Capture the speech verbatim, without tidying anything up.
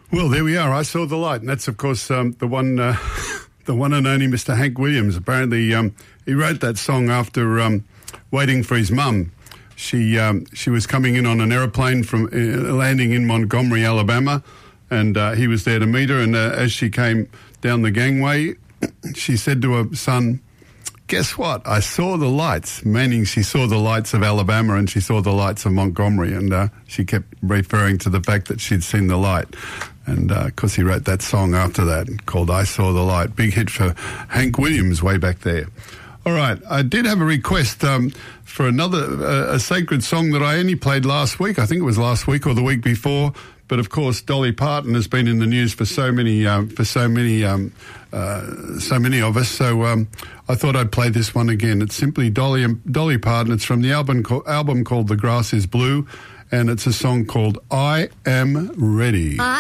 Well, there we are. I Saw the Light, and that's, of course, um, the one uh, the one and only Mister Hank Williams. Apparently, um, he wrote that song after um, waiting for his mum. She um, she was coming in on an aeroplane from uh, landing in Montgomery, Alabama, and uh, he was there to meet her. And uh, as she came down the gangway, she said to her son, "Guess what? I saw the lights," meaning she saw the lights of Alabama and she saw the lights of Montgomery, and uh, she kept referring to the fact that she'd seen the light. And of uh, course he wrote that song after that called I Saw the Light. Big hit for Hank Williams way back there. All right, I did have a request um, for another, uh, a sacred song that I only played last week. I think it was last week or the week before. But of course, Dolly Parton has been in the news for so many, um, for so many, um, uh, so many of us. So um, I thought I'd play this one again. It's simply Dolly Dolly Parton. It's from the album album called The Grass Is Blue, and it's a song called I Am Ready. I